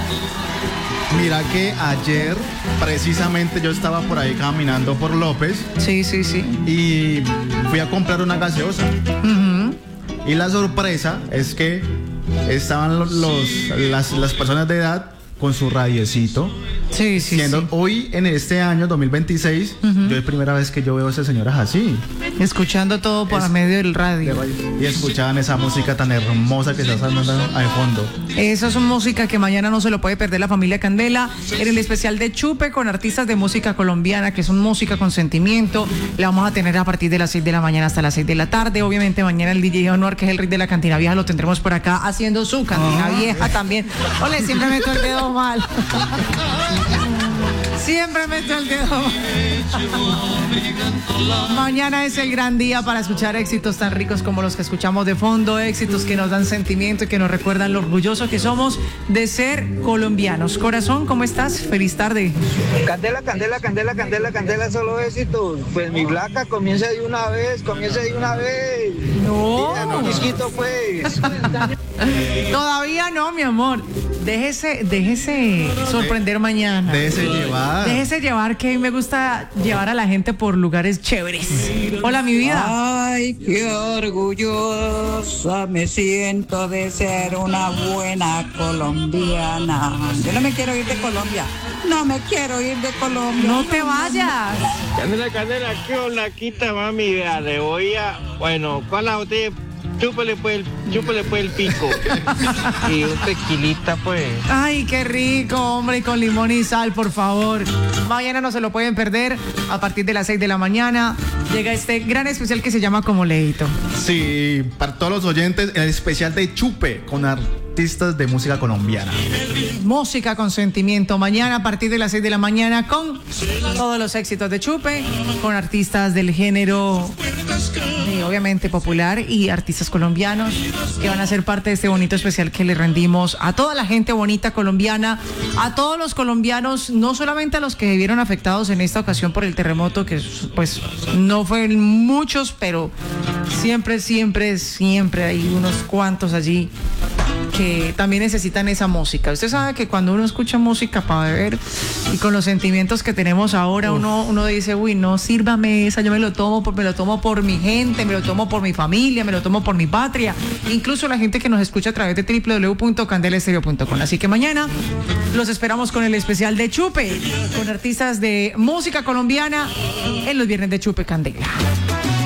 Mira que ayer, precisamente, yo estaba por ahí caminando por López. Sí. Y fui a comprar una gaseosa. Uh-huh. Y la sorpresa es que estaban las personas de edad con su radiecito. Sí. Hoy, en este año 2026, yo es primera vez que yo veo a esas señoras así. Escuchando todo por medio del radio. Y escuchaban esa música tan hermosa que está sonando al fondo. Esa es una música que mañana no se lo puede perder la familia Candela. En el especial de Chupe con artistas de música colombiana, que son música con sentimiento. La vamos a tener a partir de las 6 de la mañana hasta las 6 de la tarde. Obviamente mañana el DJ Honor, que es el rey de la cantina vieja, lo tendremos por acá haciendo su cantina vieja también. Ole, siempre meto el dedo mal. Siempre meto el dedo mal. Mañana es el gran día para escuchar éxitos tan ricos como los que escuchamos de fondo, éxitos que nos dan sentimiento y que nos recuerdan lo orgullosos que somos de ser colombianos. Corazón, ¿cómo estás? Feliz tarde. Candela, solo éxitos. Pues mi Blanca, comienza de una vez. No. No, chiquito, pues. Todavía no, mi amor. Déjese sorprender mañana. Déjese llevar, que a mí me gusta llevar a la gente por lugares chéveres. Hola, mi vida. Ay, qué orgullosa me siento de ser una buena colombiana. Yo no me quiero ir de Colombia. No te vayas. Candela, qué olaquita, mami, vea, le voy a... Bueno, ¿cuál la botella? Chúpele pues el pico. Y un tequilita, pues. Ay, qué rico, hombre, y con limón y sal, por favor. Mañana no se lo pueden perder. A partir de las 6 de la mañana llega este gran especial que se llama Como Leíto. Sí, para todos los oyentes, el especial de Chupe con artistas de música colombiana. Música con sentimiento. Mañana a partir de las 6 de la mañana con todos los éxitos de Chupe, con artistas del género, obviamente popular, y artistas colombianos que van a ser parte de este bonito especial que le rendimos a toda la gente bonita colombiana, a todos los colombianos, no solamente a los que se vieron afectados en esta ocasión por el terremoto, que pues no fueron muchos, pero siempre hay unos cuantos allí que también necesitan esa música. Usted sabe que cuando uno escucha música para beber y con los sentimientos que tenemos ahora, uno dice, uy, no, sírvame esa, yo me lo tomo por mi gente, me lo tomo por mi familia, me lo tomo por mi patria, incluso la gente que nos escucha a través de www.candelaestereo.com. Así que mañana los esperamos con el especial de Chupe, con artistas de música colombiana en los viernes de Chupe Candela.